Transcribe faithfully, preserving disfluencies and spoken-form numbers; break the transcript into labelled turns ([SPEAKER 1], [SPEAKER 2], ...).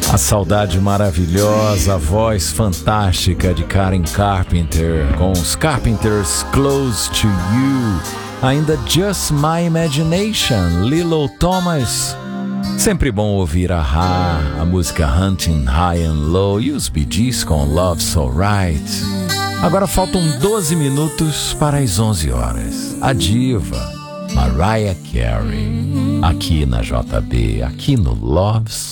[SPEAKER 1] A saudade maravilhosa, a voz fantástica de Karen Carpenter, com os Carpenters Close to You. Ainda Just My Imagination, Lilo Thomas. Sempre bom ouvir a Ha, a música Hunting High and Low e os Bee Gees com Love So Right. Agora faltam doze minutos para as onze horas. A diva Mariah Carey, aqui na J B, aqui no Love So